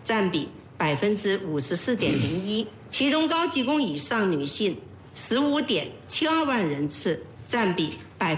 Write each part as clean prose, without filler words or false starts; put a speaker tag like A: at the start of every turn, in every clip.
A: 占比54.01%，其中高级工以上女性15.72万人次，占比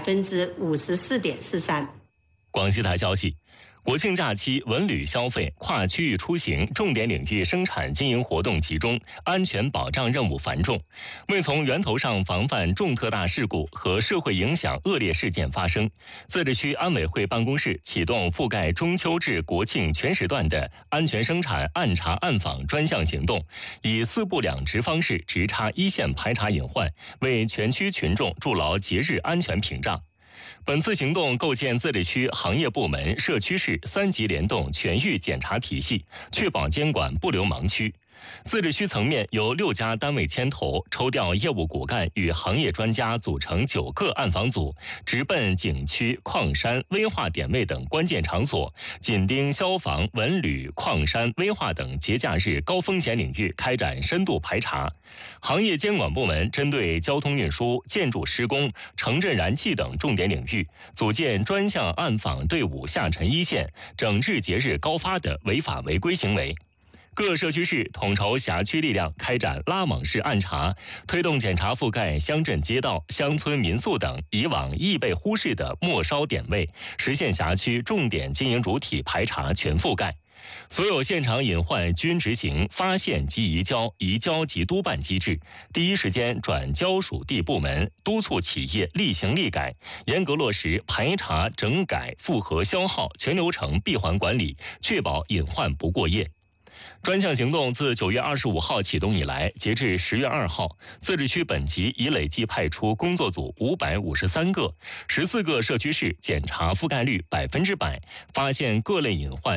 A: 54.43%。
B: 广西台消息，国庆假期文旅消费、跨区域出行重点领域生产经营活动集中，安全保障任务繁重。为从源头上防范重特大事故和社会影响恶劣事件发生，自治区安委会办公室启动覆盖中秋至国庆全时段的安全生产暗查暗访专项行动，以4部2值方式直插一线排查隐患，为全区群众筑牢节日安全屏障。本次行动构建自治区行业部门、社区市3级联动全域检查体系，确保监管不留盲区。自治区层面由6家单位牵头，抽调业务骨干与行业专家组成9个暗访组，直奔景区、矿山、危化点位等关键场所，紧盯消防、文旅、矿山、危化等节假日高风险领域开展深度排查。行业监管部门针对交通运输、建筑施工、城镇燃气等重点领域，组建专项暗访队伍下沉一线，整治节日高发的违法违规行为。各社区市统筹辖区力量开展拉网式暗查，推动检查覆盖乡镇街道、乡村民宿等以往易被忽视的末梢点位，实现辖区重点经营主体排查全覆盖。所有现场隐患均执行发现即移交、移交即督办机制，第一时间转交属地部门，督促企业立行立改，严格落实排查、整改、复核、消耗全流程闭环管理，确保隐患不过夜。专项行动自9月25号启动以来，截至10月2号，自治区本级已累计派出工作组553个，14个社区市检查覆盖率100%，发现各类隐患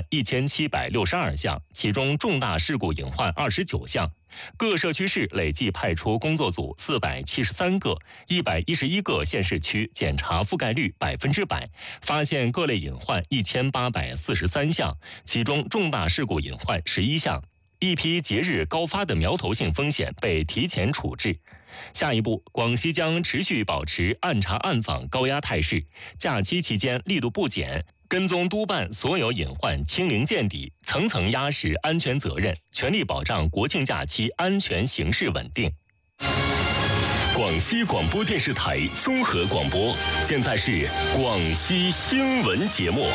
B: 1762项，其中重大事故隐患29项。各社区市累计派出工作组473个，111个县市区检查覆盖率100%，发现各类隐患1843项，其中重大事故隐患11项。一批节日高发的苗头性风险被提前处置。下一步，广西将持续保持暗查暗访高压态势，假期期间力度不减，跟踪督办所有隐患清零见底，层层压实安全责任，全力保障国庆假期安全形势稳定。广西广播电视台综合广播，现在是广西新闻节目。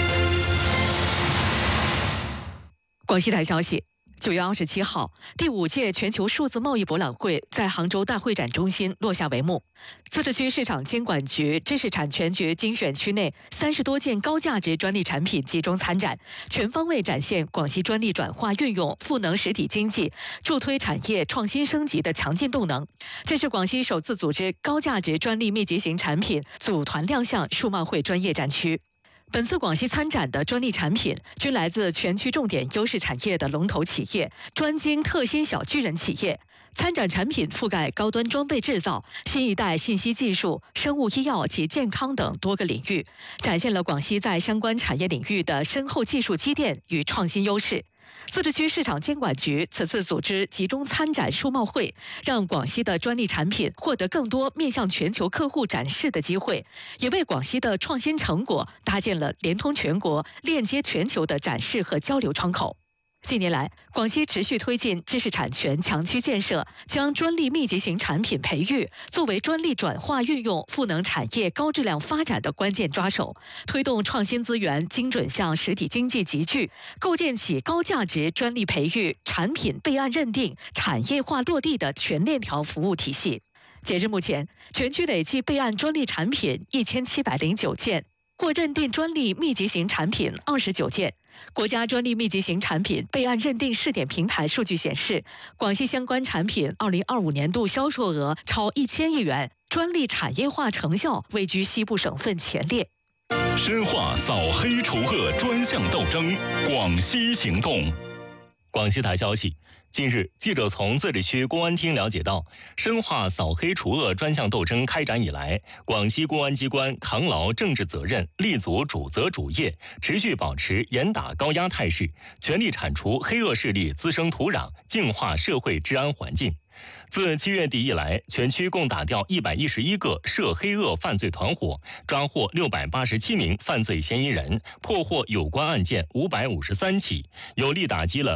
C: 广西台消息，9月27号，第5届全球数字贸易博览会在杭州大会展中心落下帷幕。自治区市场监管局、知识产权局精选区内30多件高价值专利产品集中参展，全方位展现广西专利转化运用赋能实体经济、助推产业创新升级的强劲动能。这是广西首次组织高价值专利密集型产品组团亮相数贸会专业展区。本次广西参展的专利产品均来自全区重点优势产业的龙头企业、专精特新小巨人企业。参展产品覆盖高端装备制造、新一代信息技术、生物医药及健康等多个领域，展现了广西在相关产业领域的深厚技术积淀与创新优势。自治区市场监管局此次组织集中参展数贸会，让广西的专利产品获得更多面向全球客户展示的机会，也为广西的创新成果搭建了连通全国、链接全球的展示和交流窗口。近年来，广西持续推进知识产权强区建设，将专利密集型产品培育作为专利转化运用赋能产业高质量发展的关键抓手，推动创新资源精准向实体经济集聚，构建起高价值专利培育、产品备案认定、产业化落地的全链条服务体系。截至目前，全区累计备案专利产品1709件，获认定专利密集型产品29件。国家专利密集型产品备案认定试点平台数据显示，广西相关产品2025年度销售额超1000亿元，专利产业化成效位居西部省份前列。
B: 深化扫黑除恶专项斗争，广西行动。广西台消息，近日，记者从自治区公安厅了解到，深化扫黑除恶专项斗争开展以来，广西公安机关扛牢政治责任，立足主责主业，持续保持严打高压态势，全力铲除黑恶势力滋生土壤，净化社会治安环境。自7月底以来，全区共打掉111个涉黑恶犯罪团伙，抓获687名犯罪嫌疑人，破获有关案件553起，有力打击了